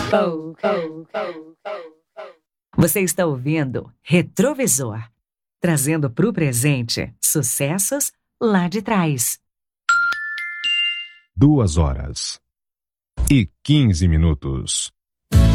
Você está ouvindo Retrovisor, trazendo para o presente sucessos lá de trás. 2 horas e 15 minutos.